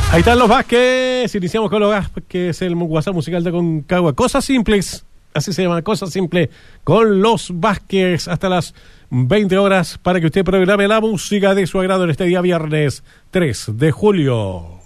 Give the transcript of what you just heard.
Ahí están los Vázquez. Iniciamos con los Vázquez, el WhatsApp musical de Concagua. Cosas simples, así se llama, Cosas simples con los Vázquez hasta las 20 horas para que usted programe la música de su agrado en este día viernes 3 de julio.